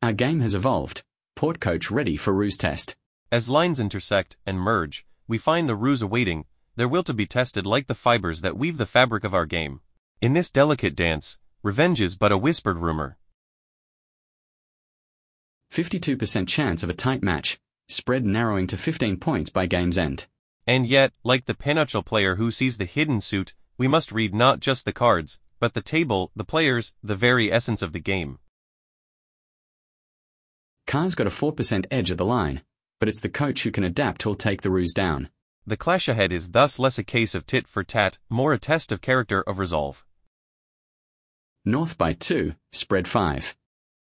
Our game has evolved. Port coach ready for ruse test. As lines intersect and merge, we find the ruse awaiting, their will to be tested like the fibers that weave the fabric of our game. In this delicate dance, revenge is but a whispered rumor. 52% chance of a tight match, spread narrowing to 15 points by game's end. And yet, like the pinochle player who sees the hidden suit, we must read not just the cards, but the table, the players, the very essence of the game. Car's got a 4% edge at the line, but it's the coach who can adapt who'll take the ruse down. The clash ahead is thus less a case of tit for tat, more a test of character of resolve. North by 2, spread 5.